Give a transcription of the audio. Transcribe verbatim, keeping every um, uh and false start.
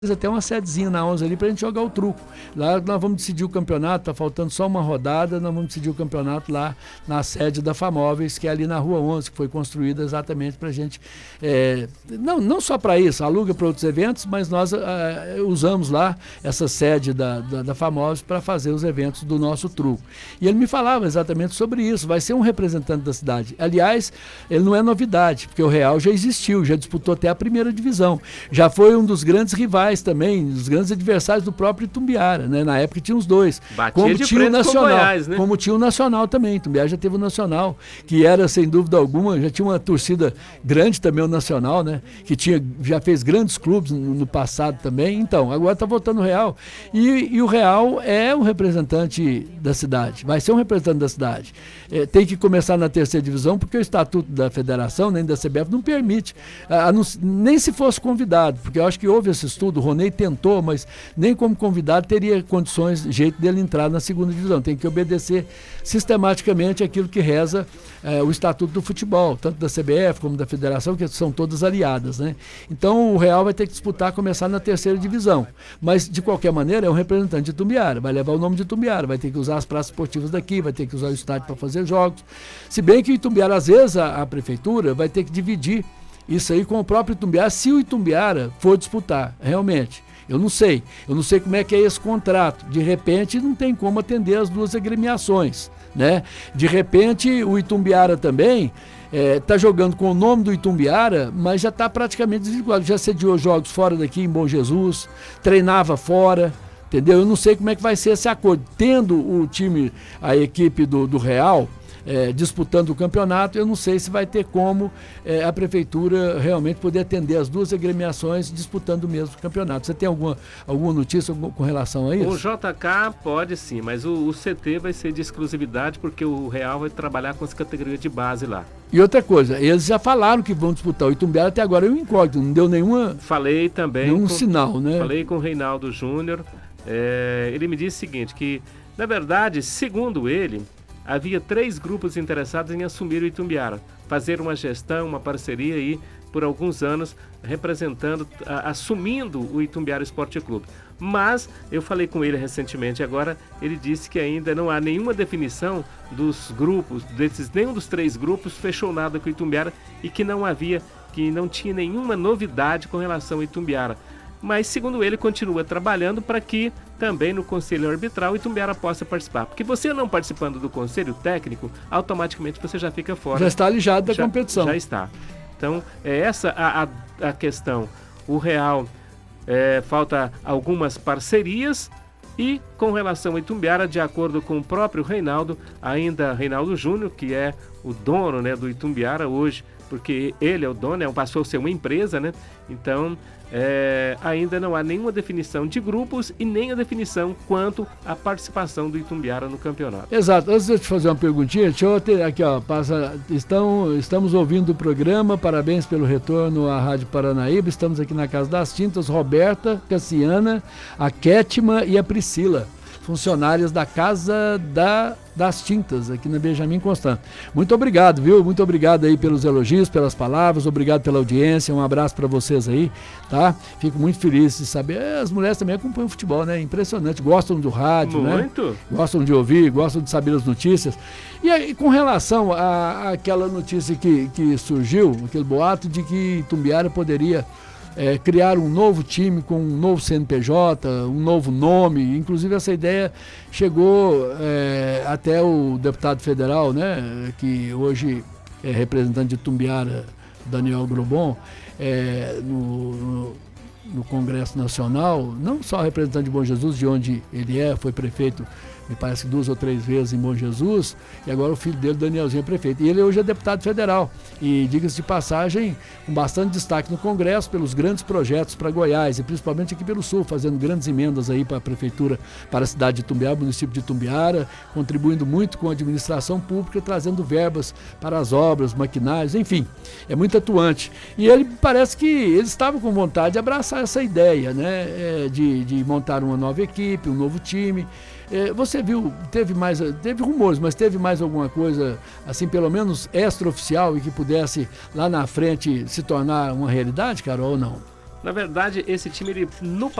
até uma sedezinha na onze ali pra gente jogar o truco. Lá nós vamos decidir o campeonato, tá faltando só uma rodada, nós vamos decidir o campeonato lá na sede da Famóveis, que é ali na Rua onze, que foi construída exatamente pra gente, é, não, não só para isso, aluga para outros eventos, mas nós é, usamos lá essa sede da, da, da Famóveis para fazer os eventos do nosso truco. E ele me falava exatamente sobre isso, vai ser um representante da cidade. Aliás, ele não é novidade, porque o Real já existiu, já disputou até a primeira divisão, já foi um dos grandes rivais também, os grandes adversários do próprio Itumbiara, né? Na época tinha os dois. Batia como de tinha o Nacional, com Goiás, né? Como tinha o Nacional também. Itumbiara já teve o Nacional, que era, sem dúvida alguma, já tinha uma torcida grande também, o Nacional, né? Que tinha, já fez grandes clubes no, no passado também. Então, agora está voltando o Real. E, e o Real é um representante da cidade, vai ser um representante da cidade. É, tem que começar na terceira divisão, porque o estatuto da federação, nem da C B F, não permite, a, a, nem se fosse convidado, porque eu acho que houve esse estudo. O Ronei tentou, mas nem como convidado teria condições, jeito dele entrar na segunda divisão. Tem que obedecer sistematicamente aquilo que reza eh, o Estatuto do Futebol, tanto da C B F como da Federação, que são todas aliadas, né? Então o Real vai ter que disputar, começar na terceira divisão. Mas, de qualquer maneira, é um representante de Itumbiara, vai levar o nome de Itumbiara, vai ter que usar as praças esportivas daqui, vai ter que usar o estádio para fazer jogos. Se bem que o Itumbiara, às vezes, a, a prefeitura vai ter que dividir isso aí com o próprio Itumbiara, se o Itumbiara for disputar, realmente. Eu não sei, eu não sei como é que é esse contrato. De repente não tem como atender as duas agremiações, né? De repente o Itumbiara também está é, jogando com o nome do Itumbiara, mas já está praticamente desvinculado. Já sediou jogos fora daqui em Bom Jesus, treinava fora, entendeu? Eu não sei como é que vai ser esse acordo. Tendo o time, a equipe do, do Real, É, disputando o campeonato, eu não sei se vai ter como é, a prefeitura realmente poder atender as duas agremiações disputando o mesmo campeonato. Você tem alguma, alguma notícia com relação a isso? O J K pode sim, mas o, o C T vai ser de exclusividade, porque o Real vai trabalhar com as categorias de base lá. E outra coisa, eles já falaram que vão disputar o Itumbiara, até agora eu incógnito, não deu nenhuma, Falei também nenhum com, sinal, né? Falei com o Reinaldo Júnior, é, ele me disse o seguinte, que na verdade, segundo ele, havia três grupos interessados em assumir o Itumbiara, fazer uma gestão, uma parceria aí por alguns anos, representando, a, assumindo o Itumbiara Esporte Clube. Mas eu falei com ele recentemente agora, ele disse que ainda não há nenhuma definição dos grupos, desses, nenhum dos três grupos fechou nada com o Itumbiara e que não havia, que não tinha nenhuma novidade com relação ao Itumbiara. Mas, segundo ele, continua trabalhando para que também no Conselho Arbitral o Itumbiara possa participar. Porque você não participando do Conselho Técnico, automaticamente você já fica fora. Já está alijado da já, competição. Já está. Então, é essa a, a, a questão. O Real, é, falta algumas parcerias e, com relação ao Itumbiara, de acordo com o próprio Reinaldo, ainda Reinaldo Júnior, que é o dono, né, do Itumbiara hoje, porque ele é o dono, é, passou a ser uma empresa, né? Então, é, ainda não há nenhuma definição de grupos e nem a definição quanto à participação do Itumbiara no campeonato. Exato. Antes de eu te fazer uma perguntinha, deixa eu ter aqui, ó, passa, estão, estamos ouvindo o programa, parabéns pelo retorno à Rádio Paranaíba, estamos aqui na Casa das Tintas, Roberta, Cassiana, a Kétima e a Priscila, funcionárias da Casa da, das Tintas, aqui na Benjamin Constant. Muito obrigado, viu? Muito obrigado aí pelos elogios, pelas palavras, obrigado pela audiência, um abraço para vocês aí, tá? Fico muito feliz de saber, as mulheres também acompanham o futebol, né? Impressionante, gostam do rádio, muito. Né? Gostam de ouvir, gostam de saber as notícias. E aí, com relação àquela notícia que, que surgiu, aquele boato de que Itumbiara poderia É, criar um novo time com um novo C N P J, um novo nome, inclusive essa ideia chegou é, até o deputado federal, né, que hoje é representante de Itumbiara, Daniel Grobon, é, no, no, no Congresso Nacional, não só representante de Bom Jesus, de onde ele é, foi prefeito, me parece duas ou três vezes em Bom Jesus, e agora o filho dele, Danielzinho, é prefeito. E ele hoje é deputado federal, e diga-se de passagem, com bastante destaque no Congresso, pelos grandes projetos para Goiás, e principalmente aqui pelo Sul, fazendo grandes emendas aí para a prefeitura, para a cidade de Itumbiara, município de Itumbiara, contribuindo muito com a administração pública, trazendo verbas para as obras, maquinários, enfim, é muito atuante. E ele parece que ele estava com vontade de abraçar essa ideia, né, é, de, de montar uma nova equipe, um novo time. É, você viu, teve mais, teve rumores, mas teve mais alguma coisa, assim, pelo menos extraoficial e que pudesse lá na frente se tornar uma realidade, Carol, ou não? Na verdade, esse time, ele, no